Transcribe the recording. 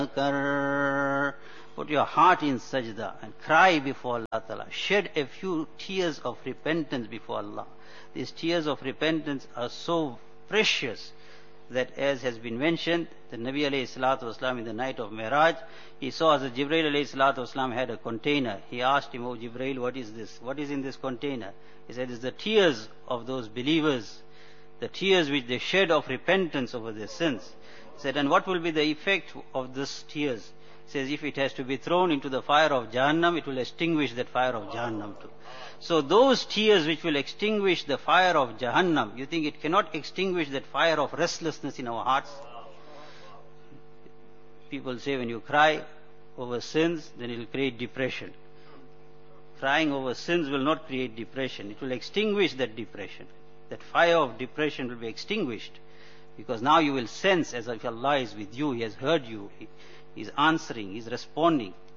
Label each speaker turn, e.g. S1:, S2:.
S1: Put your heart in sajda and cry before Allah Ta'ala. Shed a few tears of repentance before Allah. These tears of repentance are so precious that, as has been mentioned, the Nabi alayhi salatu wasalam in the night of Mi'raj, he saw as Jibreel alayhi salatu wasalam had a container. He asked him, "Oh Jibreel, what is this? What is in this container?" He said, "It's the tears of those believers, the tears which they shed of repentance over their sins." He said, "And what will be the effect of these tears?" He says, "If it has to be thrown into the fire of Jahannam, it will extinguish that fire of Jahannam too." So those tears which will extinguish the fire of Jahannam, you think it cannot extinguish that fire of restlessness in our hearts? People say when you cry over sins, then it will create depression. Crying over sins will not create depression. It will extinguish that depression. That fire of depression will be extinguished. Because now you will sense as if Allah is with you, He has heard you, He is answering, He is responding.